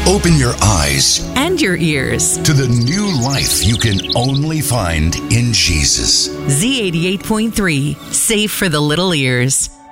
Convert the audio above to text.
Open your eyes and your ears to the new life you can only find in Jesus. Z88.3, safe for the little ears.